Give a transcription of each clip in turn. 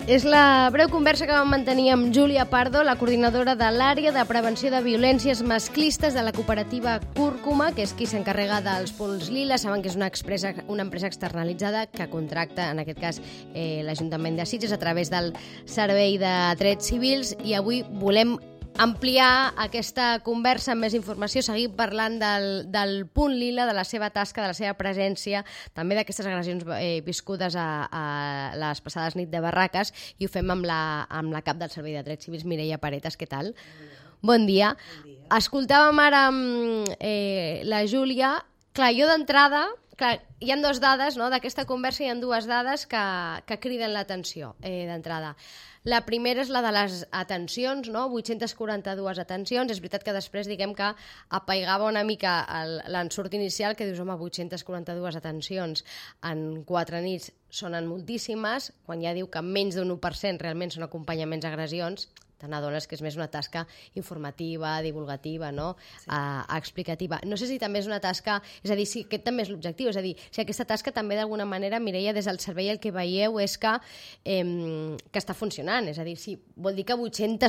És la breu conversa que vam mantenir amb Júlia Pardo, la coordinadora de l'àrea de prevenció de violències masclistes de la cooperativa Cúrcuma, que és qui s'encarrega dels punts lila. Saben que és una empresa externalitzada que contracta, en aquest cas, l'Ajuntament de Sitges a través del Servei de Drets Civils, i avui volem ampliar aquesta conversa amb més informació, seguir parlant del punt lila, de la seva tasca, de la seva presència, també d'aquestes agressions viscudes a les passades nit de Barraques, i ho fem amb la cap del Servei de Drets Civils, Mireia Paretas. Què tal? Bon dia. Escoltàvem ara la Júlia. Clar, jo d'entrada, hi ha dues dades, no? D'aquesta conversa hi ha dues dades que criden l'atenció d'entrada. La primera és la de les atencions, no? 842 atencions. És veritat que després, diguem que apaigava una mica l'ensurt inicial, que dius, home, 842 atencions en 4 nits sonen moltíssimes, quan ja diu que menys d'un 1% realment són acompanyaments a agressions. Te n'adones que és més una tasca informativa, divulgativa, no? Sí. Explicativa. No sé si també és una tasca... És a dir, si aquest també és l'objectiu. És a dir, si aquesta tasca també d'alguna manera, Mireia, des del servei el que veieu és que està funcionant. És a dir, si vol dir que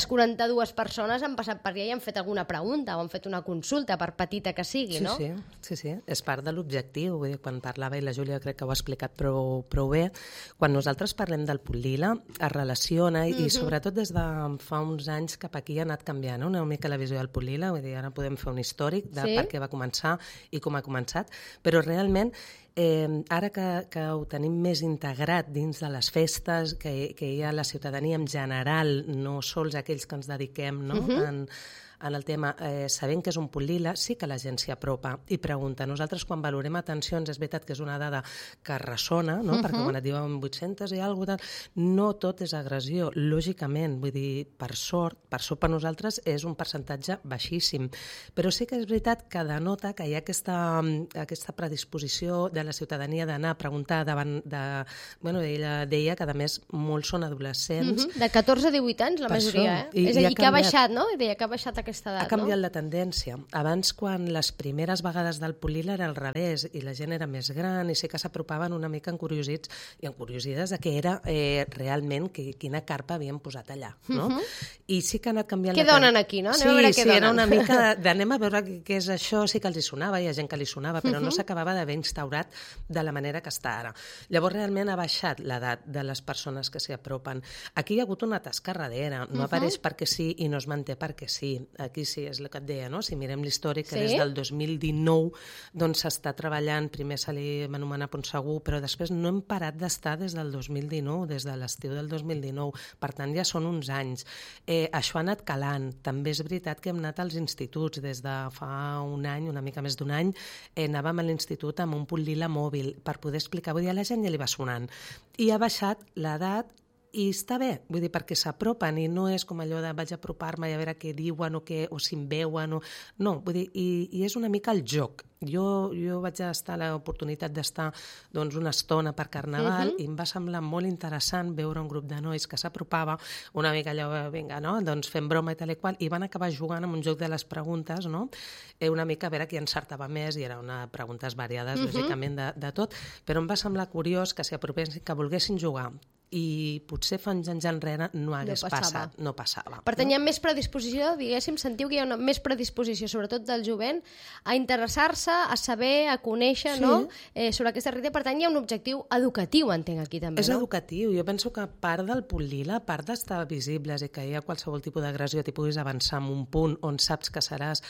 842 persones han passat per allà i han fet alguna pregunta o han fet una consulta, per petita que sigui, no? Sí. És part de l'objectiu. Vull dir, quan parlava, i la Júlia crec que ho ha explicat prou bé, quan nosaltres parlem del punt lila, es relaciona, i sobretot des de fa uns anys cap aquí ha anat canviant una mica la visió del punt lila. Vull dir, ara podem fer un històric de per què va començar i com ha començat, però realment ara que ho tenim més integrat dins de les festes, que hi ha la ciutadania en general, no sols aquells que ens dediquem, no? En el tema, sabent que és un punt lila, sí que la gent s'hi apropa i pregunta. Nosaltres, quan valorem atencions, és veritat que és una dada que ressona, no? Perquè quan et diuen 800 i alguna cosa, no tot és agressió, lògicament. Vull dir, per sort per nosaltres és un percentatge baixíssim. Però sí que és veritat que denota que hi ha aquesta predisposició de la ciutadania d'anar a preguntar davant de... Bueno, ella deia que, a més, molts són adolescents. De 14 a 18 anys, la majoria, És a dir, que ha baixat, no? Deia que ha baixat aquesta edat, ha canviat la tendència. Abans, quan les primeres vegades del punt lila era al revés i la gent era més gran i sí que s'apropaven una mica encuriosits i encuriosides de què era realment quina carpa havien posat allà, no? I sí que ha anat canviant... Què donen aquí, no? Era una mica d'anem a veure què és això, sí que els hi sonava, hi ha gent que li sonava, però no s'acabava d'haver instaurat de la manera que està ara. Llavors, realment ha baixat l'edat de les persones que s'hi apropen. Aquí hi ha hagut una tasca darrere, no apareix perquè sí i no es manté perquè sí. Aquí sí, és el que et deia, no? Si mirem l'històric, que des del 2019 doncs s'està treballant, primer se li va anomenar Punt Segur, però després no hem parat d'estar des del 2019, des de l'estiu del 2019, per tant ja són uns anys. Això ha anat calant, també és veritat que hem anat als instituts, des de fa un any, una mica més d'un any, anàvem a l'institut amb un punt lila mòbil, per poder explicar, vull dir, a la gent ja li va sonant, i ha baixat l'edat. I està bé, vull dir, perquè s'apropen i no és com allò de vaig a apropar-me i a veure què diuen o si em veuen. No, vull dir, i és una mica el joc. Jo vaig estar l'oportunitat d'estar una estona per Carnaval i em va semblar molt interessant veure un grup de nois que s'apropava, una mica allò, vinga, no? Doncs fem broma i tal i qual, i van acabar jugant amb un joc de les preguntes, no? Una mica a veure qui encertava més, i era una preguntes variades, lògicament, de tot, però em va semblar curiós que s'hi apropessin, que volguessin jugar. I potser fa uns anys enrere no hagués passat, no passava. Per tant, hi ha més predisposició, diguéssim, sentiu que hi ha una més predisposició, sobretot del jovent, a interessar-se, a saber, a conèixer, no? Sobre aquesta realitat. Per tant, hi ha un objectiu educatiu, entenc, aquí també, no? És educatiu. Jo penso que part del punt lila, part d'estar visibles i que hi ha qualsevol tipus d'agressió, t'hi puguis avançar en un punt on saps que seràs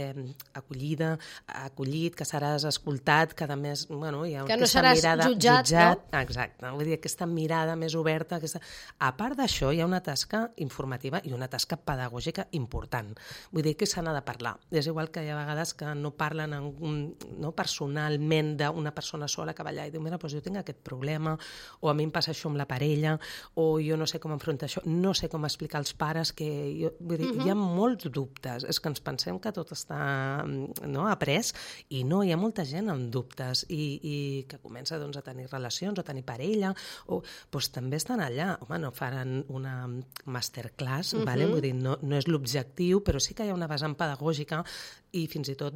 acollit, que seràs escoltat, que a més, bueno, hi ha que no seràs jutjat, no? Exacte. Vull dir, aquesta mirada més oberta. A part d'això, hi ha una tasca informativa i una tasca pedagògica important. Vull dir que se n'ha de parlar. És igual que hi ha vegades que no parlen personalment d'una persona sola que va allà i diu, mira, doncs jo tinc aquest problema, o a mi em passa això amb la parella, o jo no sé com enfrontar això, no sé com explicar als pares que... Vull dir, hi ha molts dubtes. És que ens pensem que tot està après i no, hi ha molta gent amb dubtes i que comença a tenir relacions o a tenir parella, o també estan allà. Home, no faran una masterclass, vale? Vull dir, no és l'objectiu, però sí que hi ha una vessant pedagògica i fins i tot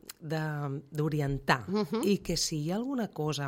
d'orientar. I que si hi ha alguna cosa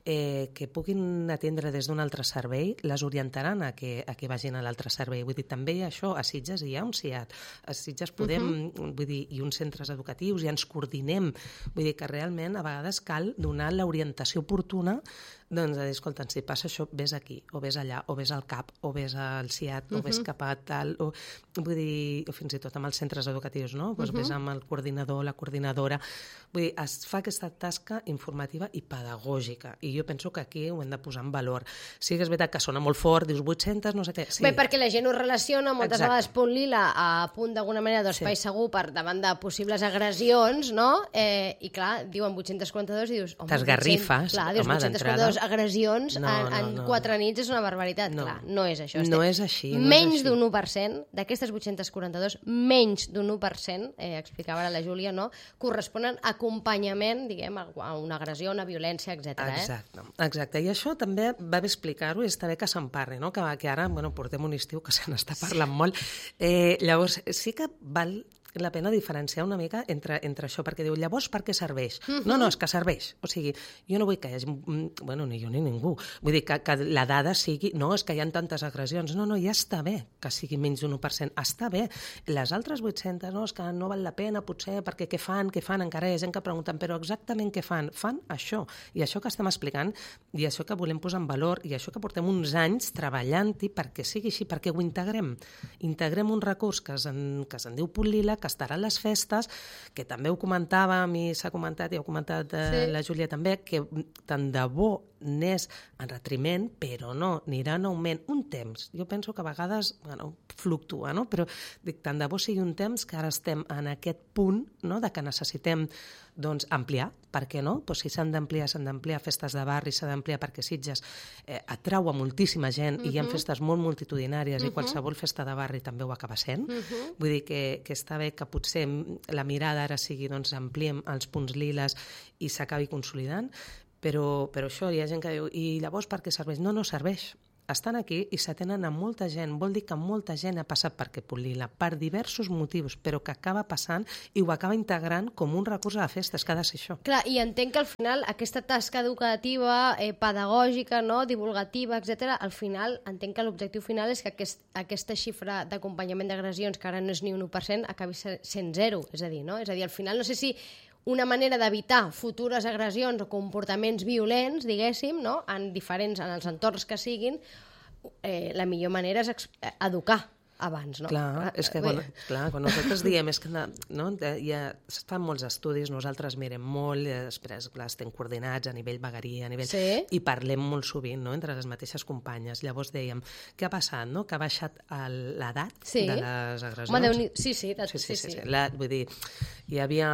que puguin atendre des d'un altre servei, les orientaran a que vagin a l'altre servei. Vull dir, també hi ha això, a Sitges hi ha un CIAT, a Sitges podem, vull dir, i uns centres educatius, i ens coordinem. Vull dir que realment a vegades cal donar l'orientació oportuna, doncs a dir, escolta, si passa això, vés aquí, o vés allà, o vés al CAP, o vés al CIAT, o vés cap a tal, o, vull dir, o fins i tot amb els centres educatius, no? Doncs vés amb el coordinador, la coordinadora. Vull dir, es fa aquesta tasca informativa i pedagògica, i jo penso que aquí ho hem de posar en valor. Sí que és veritat que sona molt fort, dius 800, no sé què. Sí. Bé, perquè la gent ho relaciona moltes vegades Punt Lila a punt d'alguna manera d'espai segur per davant de possibles agressions, no? I clar, diuen 842 i dius... T'esgarrifes, clar, dius 842 agressions en 4 nits és una barbaritat. No. Clar, no és això. No és així. Menys d'un 1%, d'aquestes 842, menys d'un 1%, explicava ara la Júlia, no? Corresponen a acompanyament, diguem, a una agressió, una violència, etc. Exacte. I això també va bé explicar-ho i està bé que se'n parli, no? Que ara, portem un estiu que se n'està parlant molt. Llavors, sí que val la pena diferenciar una mica entre això, perquè diu, llavors per què serveix? No, és que serveix. O sigui, jo no vull que hi hagi... ni jo ni ningú. Vull dir que la dada sigui... No, és que hi ha tantes agressions. No, ja està bé que sigui menys d'un 1%. Està bé. Les altres 800, no, és que no val la pena, potser, perquè què fan? Encara hi ha gent que pregunten, però exactament què fan? Fan això. I això que estem explicant, i això que volem posar en valor, i això que portem uns anys treballant-hi perquè sigui així, perquè ho integrem. Integrem un recurs que se'n diu Punt Lila, que estarà a les festes, que també ho comentàvem i s'ha comentat, i ho ha comentat la Júlia també, que tant de bo n'és en retriment, però no, anirà en augment un temps. Jo penso que a vegades fluctua, no? Però dic, tant de bo sigui un temps que ara estem en aquest punt, no?, de que necessitem ampliar, per què no? Si s'han d'ampliar festes de barri, s'ha d'ampliar perquè Sitges atrau a moltíssima gent i hi ha festes molt multitudinàries i qualsevol festa de barri també ho acaba sent. Vull dir que està bé que potser la mirada ara sigui, ampliem els punts liles i s'acabi consolidant, però això hi ha gent que diu, i llavors per què serveix? No serveix. Estan aquí i s'atenen a molta gent. Vol dir que molta gent ha passat per aquest Punt Lila per diversos motius, però que acaba passant i ho acaba integrant com un recurs a la festa. És que ha de ser això. Clar, i entenc que al final aquesta tasca educativa, pedagògica, no, divulgativa, etc., al final entenc que l'objectiu final és que aquesta xifra d'acompanyament d'agressions, que ara no és ni un 1%, acabi sent 0. És a dir, no? És a dir, al final no sé si una manera d'evitar futures agressions o comportaments violents, diguéssim, no?, en els entorns que siguin, la millor manera és educar abans, no? Clar, és que quan nosaltres diem és que es fan molts estudis, nosaltres mirem molt, després clar, estem coordinats a nivell vegueria, i parlem molt sovint, no?, entre les mateixes companyes. Llavors dèiem, què ha passat, no?, que ha baixat l'edat de les agressions. Sí. Vull dir, hi havia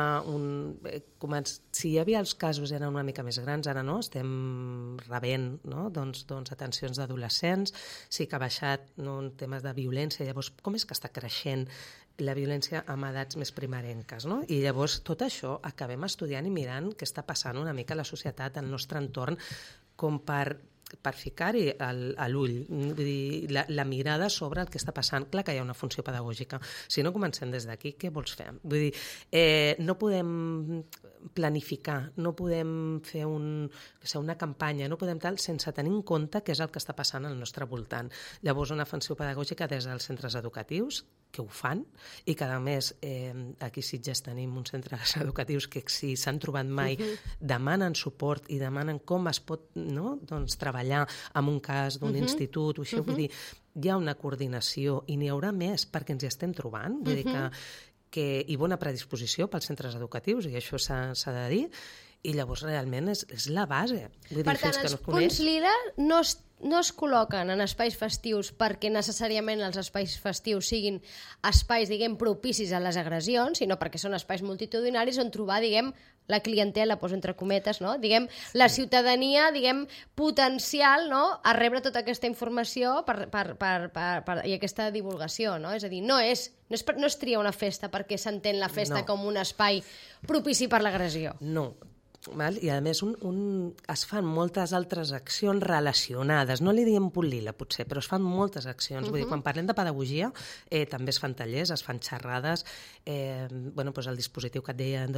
si hi havia els casos eren una mica més grans, ara no, estem rebent, no?, doncs atencions d'adolescents, sí que ha baixat en temes de violència. Llavors, com és que està creixent la violència amb edats més primerenques, no? I llavors tot això acabem estudiant i mirant què està passant una mica a la societat, al nostre entorn, com per ficar-hi l'ull, vull dir, la mirada sobre el que està passant. Clar que hi ha una funció pedagògica. Si no comencem des d'aquí, què vols fer? Vull dir, no podem planificar, no podem fer una campanya, no podem tal, sense tenir en compte què és el que està passant al nostre voltant. Llavors, una funció pedagògica des dels centres educatius, que ho fan, i que a més aquí a Sitges tenim uns centres educatius que si s'han trobat mai demanen suport i demanen com es pot treballar en un cas d'un institut o això, vull dir, hi ha una coordinació i n'hi haurà més perquè ens hi estem trobant, vull dir i bona predisposició pels centres educatius, i això s'ha de dir, i llavors realment és la base. Per tant, els punts lila no es col·loquen en espais festius perquè necessàriament els espais festius siguin espais, diguem, propicis a les agressions, sinó perquè són espais multitudinaris on trobar, diguem, la clientela, poso entre cometes, no? Diguem, la ciutadania, diguem, potencial, no?, a rebre tota aquesta informació i aquesta divulgació, no? És a dir, no es tria una festa perquè s'entén la festa com un espai propici per l'agressió. No. val? I a més es fan moltes altres accions relacionades, no li diem punt lila potser, però es fan moltes accions. Vull dir, quan parlem de pedagogia també es fan tallers, es fan xerrades, el dispositiu que et deia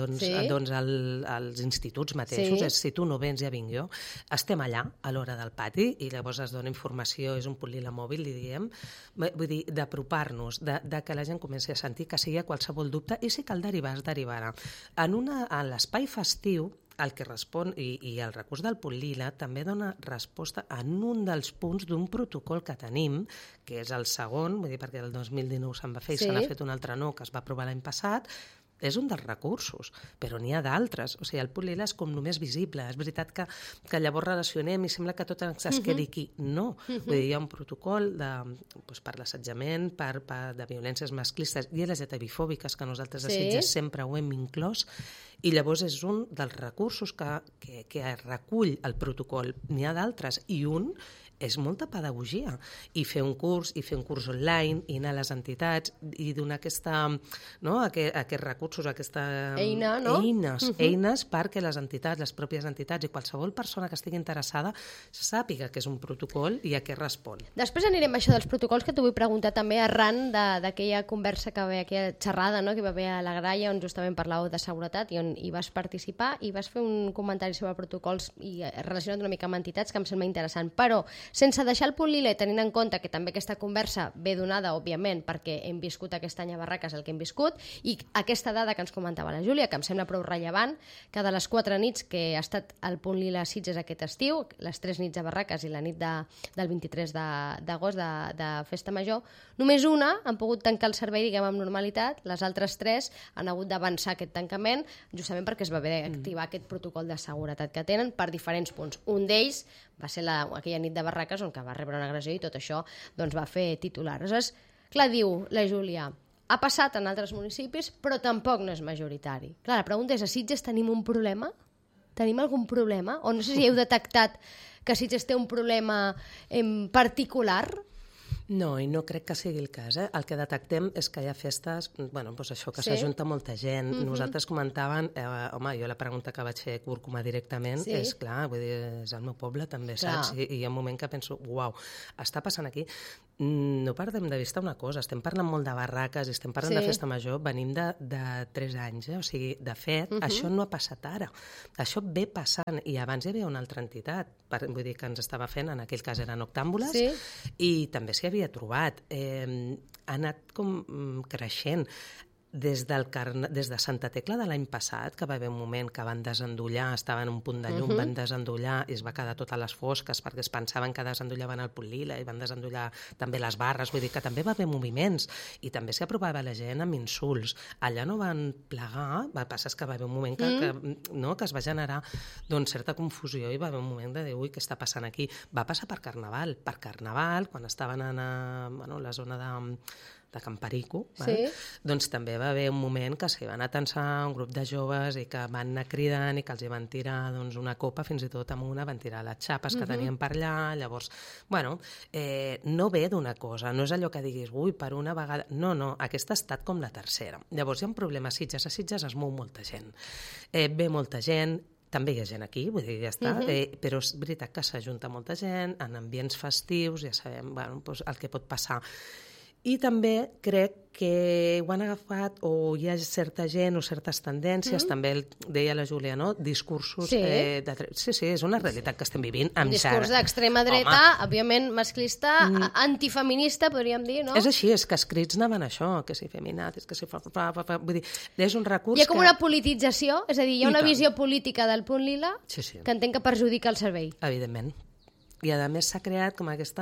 als instituts mateixos, és si tu no vens ja vinc jo, estem allà a l'hora del pati i llavors es dona informació, és un punt lila mòbil, li diem, vull dir, d'apropar-nos, de que la gent comenci a sentir que sigui qualsevol dubte i si cal derivar, es derivarà. En l'espai festiu, el que respon, i el recurs del punt lila també dona resposta en un dels punts d'un protocol que tenim, que és el segon, vull dir, perquè el 2019 se'n va fer i se n'ha fet un altre no, que es va aprovar l'any passat, és un dels recursos, però n'hi ha d'altres. O sigui, el punt lila és com només visible. És veritat que llavors relacionem i sembla que tot es quedi aquí. No. Vull dir, hi ha un protocol per l'assetjament, de violències masclistes i LGTBI-fòbiques, que nosaltres a Sitges sempre ho hem inclòs, i llavors és un dels recursos que recull el protocol. N'hi ha d'altres, i un és molta pedagogia, i fer un curs online, i anar a les entitats, i donar aquests recursos, aquestes eines perquè les entitats, les pròpies entitats i qualsevol persona que estigui interessada sàpiga que és un protocol i a què respon. Després anirem a això dels protocols, que t'ho vull preguntar també arran d'aquella conversa que va haver, aquella xerrada que va haver a la Graia, on justament parlàveu de seguretat i on hi vas participar i vas fer un comentari sobre protocols i relacionat una mica amb entitats que em sembla interessant, però sense deixar el punt lila i tenint en compte que també aquesta conversa ve donada, òbviament, perquè hem viscut aquest any a Barraques el que hem viscut, i aquesta dada que ens comentava la Júlia, que em sembla prou rellevant, que de les 4 nits que ha estat el punt lila a Sitges aquest estiu, les 3 nits a Barraques i la nit del 23 d'agost de Festa Major, només una han pogut tancar el servei, diguem, amb normalitat, les altres 3 han hagut d'avançar aquest tancament, justament perquè es va haver d'activar aquest protocol de seguretat que tenen per diferents punts. Un d'ells va ser aquella nit de Barraques on va rebre una agressió i tot això va fer titular. Aleshores, clar, diu la Júlia, ha passat en altres municipis, però tampoc no és majoritari. Clar, la pregunta és, a Sitges tenim un problema? Tenim algun problema? O no sé si heu detectat que Sitges té un problema en particular? No, i no crec que sigui el cas. El que detectem és que hi ha festes, això, que s'ajunta molta gent. Nosaltres comentaven, jo la pregunta que vaig fer a Cúrcuma directament és, clar, vull dir, és el meu poble també, saps? I hi ha un moment que penso, uau, està passant aquí. No perdem de vista una cosa, estem parlant molt de Barraques i estem parlant de Festa Major, venim de 3 anys, o sigui, de fet, això no ha passat ara. Això ve passant, i abans hi havia una altra entitat, vull dir, que ens estava fent, en aquell cas eren Octàmbules, i també s'hi havia trobat. Ha anat com creixent. Des de Santa Tecla de l'any passat, que va haver un moment que van desendollar, estaven en un punt de llum, van desendollar i es va quedar tot a les fosques perquè es pensaven que desendollaven el punt lila i van desendollar també les barres, vull dir que també va haver moviments i també s'hi aprovava la gent amb insults. Allà no van plegar, el que passa és que va haver un moment que es va generar certa confusió i va haver un moment de dir, ui, què està passant aquí? Va passar per Carnaval, quan estaven a la zona de Camparico, doncs també va haver un moment que s'hi van atensar un grup de joves i que van anar cridant i que els hi van tirar una copa, fins i tot amb una van tirar les xapes que tenien per allà, llavors, no ve d'una cosa, no és allò que diguis, ui, per una vegada, no, aquesta ha estat com la tercera. Llavors hi ha un problema a Sitges es mou molta gent, ve molta gent, també hi ha gent aquí, vull dir, ja està, però és veritat que s'ajunta molta gent, en ambients festius, ja sabem el que pot passar. I també crec que ho han agafat, o hi ha certa gent o certes tendències, també deia la Júlia, no? Discursos... Sí, és una realitat que estem vivint. Un discurs d'extrema dreta, òbviament masclista, antifeminista, podríem dir, no? És així, és que escrits anaven això, que si feminat, que si vull dir, és un recurs que... Hi ha com una politització, és a dir, hi ha una visió política del punt lila que entenc que perjudica el servei. Evidentment. I a més s'ha creat com aquesta,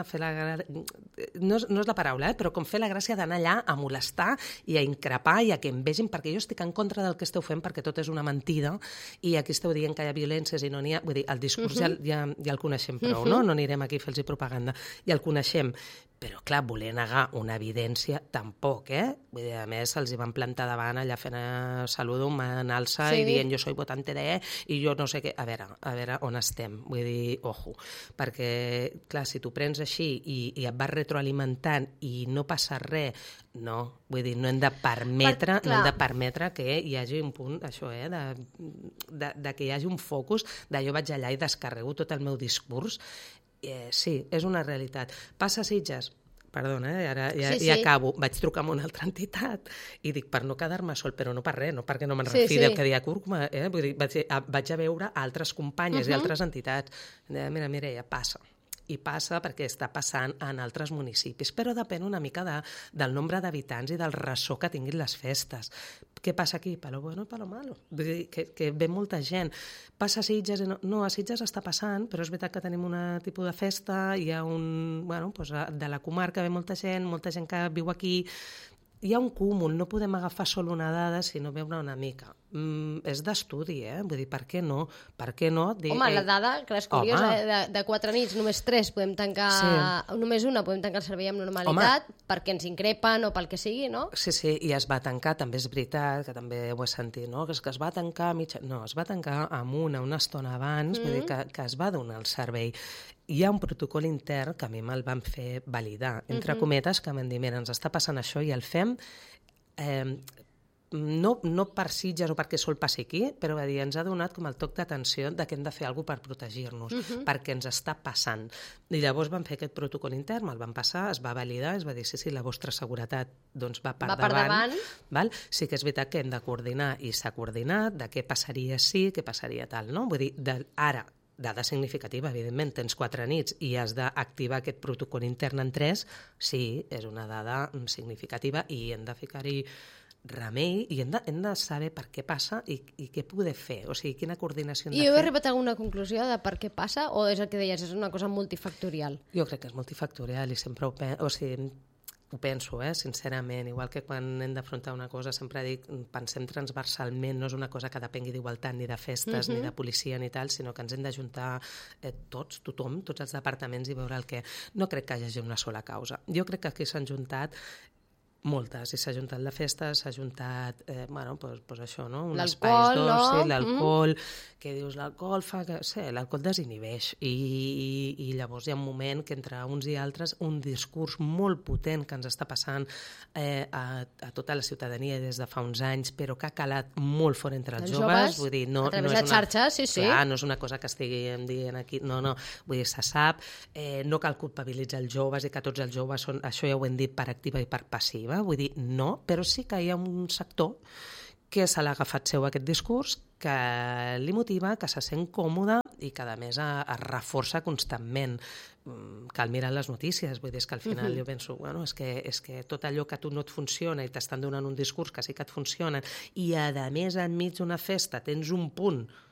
no és la paraula, però com fer la gràcia d'anar allà a molestar i a increpar i a que em vegin, perquè jo estic en contra del que esteu fent perquè tot és una mentida i aquí esteu dient que hi ha violències i no n'hi ha, vull dir, el discurs ja el coneixem prou, no anirem aquí a fer-los propaganda, ja el coneixem, Però, clar, voler negar una evidència, tampoc, Vull dir, a més, se'ls hi van plantar davant allà fent saludo, en alça i dient jo soy votante de i jo no sé què. A veure on estem. Vull dir, ojo. Perquè, clar, si t'ho prens així i et vas retroalimentant i no passa res, no. Vull dir, no hem de permetre que hi hagi un punt, això, de que hi hagi un focus de jo vaig allà i descarrego tot el meu discurs. Sí, és una realitat. Passa a Sitges, perdona, ara ja acabo, vaig trucar a una altra entitat i dic, per no quedar-me sol, però no per res, no perquè no me'n refi del que deia Cúrcuma, vull dir, vaig a veure altres companyes i altres entitats. Mira, Mireia, passa. I passa perquè està passant en altres municipis, però depèn una mica del nombre d'habitants i del ressò que tinguin les festes. Què passa aquí? Palo bueno i palo malo. Vull dir que ve molta gent. Passa a Sitges? No, a Sitges està passant, però és veritat que tenim un tipus de festa, hi ha de la comarca ve molta gent que viu aquí. Hi ha un cúmul, no podem agafar sol una dada, sinó veure una mica. És d'estudi, Vull dir, per què no? Per què no? Home, la dada, que és curiosa, de 4 nits, només 3 podem tancar, només una podem tancar el servei amb normalitat, perquè ens increpen o pel que sigui, no? Sí, i es va tancar, també és veritat, que també ho he sentit, no? Que es va tancar No, es va tancar amb una estona abans, vull dir que es va donar el servei. Hi ha un protocol intern que a mi me'l van fer validar, entre cometes, que m'han dit, mira, ens està passant això i el fem no per Sitges o perquè sol passi aquí, però va dir, ens ha donat com el toc d'atenció que hem de fer alguna cosa per protegir-nos, perquè ens està passant. I llavors van fer aquest protocol intern, el van passar, es va validar, es va dir, sí, la vostra seguretat doncs, va per davant. Val? Sí que és veritat que hem de coordinar, i s'ha coordinat, de què passaria si, què passaria tal, no? Vull dir, ara, dada significativa, evidentment, tens 4 nits i has d'activar aquest protocol intern en 3, sí, és una dada significativa i hem de ficar-hi remei i hem de saber per què passa i què poder fer, o sigui, quina coordinació hem de fer. I heu arribat a alguna conclusió de per què passa o és el que deies, és una cosa multifactorial? Jo crec que és multifactorial i sempre ho penso, sincerament, igual que quan hem d'afrontar una cosa sempre dic, pensem transversalment, no és una cosa que depengui d'igualtat ni de festes ni de policia ni tal, sinó que ens hem d'ajuntar tothom, tots els departaments i veure el que... No crec que hi hagi una sola causa. Jo crec que aquí s'han juntat moltes, i s'ha juntat la festa, s'ha juntat, pues això, no? Un espai d'oci, l'alcohol, que dius, l'alcohol fa que... Sí, l'alcohol desinhibeix, i llavors hi ha un moment que entre uns i altres un discurs molt potent que ens està passant a tota la ciutadania des de fa uns anys, però que ha calat molt fort entre els joves, vull dir, no a través de xarxes, sí. Clar, no és una cosa que estiguem dient aquí, no, vull dir, se sap, no cal culpabilitzar els joves i que tots els joves són, això ja ho hem dit, per activa i per passiva, vull dir, no, però sí que hi ha un sector que se l'ha agafat seu aquest discurs, que li motiva, que se sent còmode i que a més es reforça constantment. Cal mirar les notícies, vull dir, és que al final jo penso, és que tot allò que a tu no et funciona i t'estan donant un discurs que sí que et funciona i a més enmig d'una festa tens un punt